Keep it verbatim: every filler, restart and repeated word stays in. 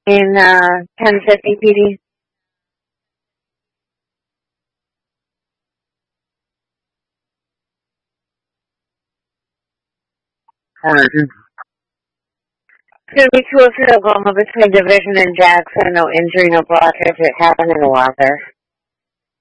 in uh, ten fifty P D. Uh, it's going to be two oh three Oklahoma between Division and Jackson. No injury, no blockage. It happened in the water.